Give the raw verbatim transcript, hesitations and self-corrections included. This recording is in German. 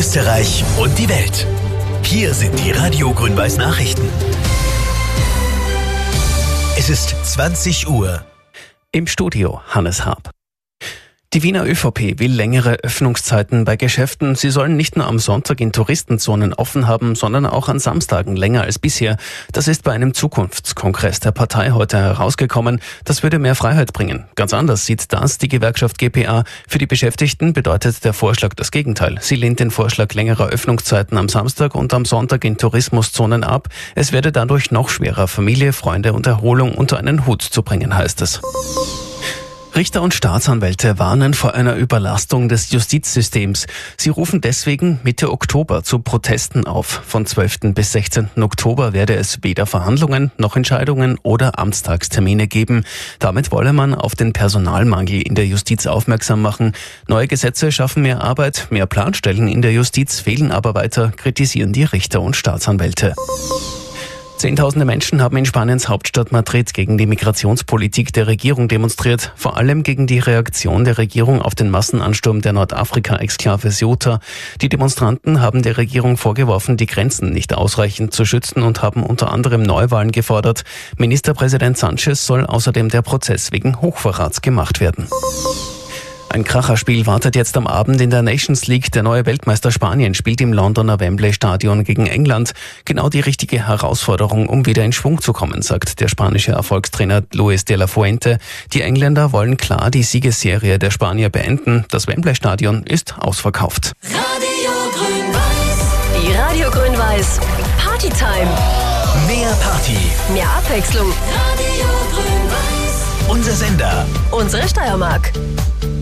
Österreich und die Welt. Hier sind die Radio Grün-Weiß Nachrichten. Es ist zwanzig Uhr. Im Studio Hannes Haab. Die Wiener ÖVP will längere Öffnungszeiten bei Geschäften. Sie sollen nicht nur am Sonntag in Touristenzonen offen haben, sondern auch an Samstagen länger als bisher. Das ist bei einem Zukunftskongress der Partei heute herausgekommen. Das würde mehr Freiheit bringen. Ganz anders sieht das die Gewerkschaft G P A. Für die Beschäftigten bedeutet der Vorschlag das Gegenteil. Sie lehnt den Vorschlag längerer Öffnungszeiten am Samstag und am Sonntag in Tourismuszonen ab. Es werde dadurch noch schwerer, Familie, Freunde und Erholung unter einen Hut zu bringen, heißt es. Richter und Staatsanwälte warnen vor einer Überlastung des Justizsystems. Sie rufen deswegen Mitte Oktober zu Protesten auf. Von zwölften bis sechzehnten Oktober werde es weder Verhandlungen noch Entscheidungen oder Amtstagstermine geben. Damit wolle man auf den Personalmangel in der Justiz aufmerksam machen. Neue Gesetze schaffen mehr Arbeit, mehr Planstellen in der Justiz fehlen aber weiter, kritisieren die Richter und Staatsanwälte. Zehntausende Menschen haben in Spaniens Hauptstadt Madrid gegen die Migrationspolitik der Regierung demonstriert, vor allem gegen die Reaktion der Regierung auf den Massenansturm der Nordafrika-Exklave Ceuta. Die Demonstranten haben der Regierung vorgeworfen, die Grenzen nicht ausreichend zu schützen und haben unter anderem Neuwahlen gefordert. Ministerpräsident Sánchez soll außerdem der Prozess wegen Hochverrats gemacht werden. Ein Kracherspiel wartet jetzt am Abend in der Nations League. Der neue Weltmeister Spanien spielt im Londoner Wembley Stadion gegen England. Genau die richtige Herausforderung, um wieder in Schwung zu kommen, sagt der spanische Erfolgstrainer Luis de la Fuente. Die Engländer wollen klar die Siegesserie der Spanier beenden. Das Wembley Stadion ist ausverkauft. Radio Grün-Weiß. Die Radio Grün-Weiß Partytime. Mehr Party. Mehr Abwechslung. Radio Grün-Weiß. Unser Sender. Unsere Steiermark.